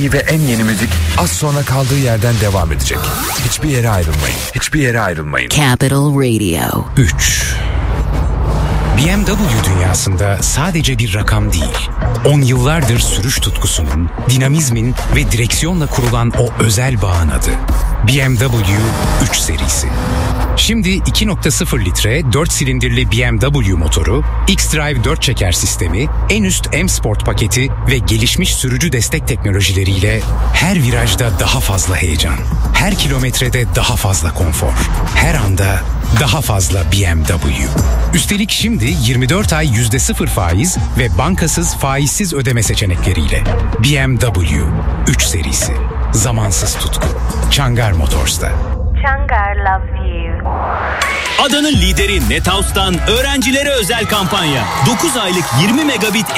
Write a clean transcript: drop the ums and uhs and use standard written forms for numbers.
iyi ve en yeni müzik az sonra kaldığı yerden devam edecek. Hiçbir yere ayrılmayın. Hiçbir yere ayrılmayın. Capital Radio. 3. BMW dünyasında sadece bir rakam değil, 10 yıllardır sürüş tutkusunun, dinamizmin ve direksiyonla kurulan o özel bağın adı. BMW 3 serisi. Şimdi 2.0 litre 4 silindirli BMW motoru, X-Drive 4 çeker sistemi, en üst M-Sport paketi ve gelişmiş sürücü destek teknolojileriyle her virajda daha fazla heyecan, her kilometrede daha fazla konfor, her anda daha fazla BMW. Üstelik şimdi 24 ay %0 faiz ve bankasız faizsiz ödeme seçenekleriyle. BMW 3 serisi. Zamansız tutku. Changar Motors'ta. Changar loves you. Adanın lideri Nethouse'dan öğrencilere özel kampanya. 9 aylık 20 megabit